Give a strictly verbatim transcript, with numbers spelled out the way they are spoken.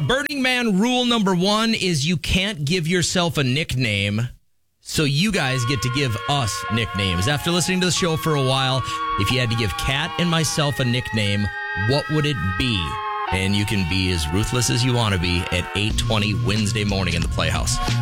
Burning Man rule number one is you can't give yourself a nickname. So you guys get to give us nicknames. After listening to the show for a while, if you had to give Kat and myself a nickname, what would it be? And you can be as ruthless as you want to be at eight twenty Wednesday morning in the Playhouse.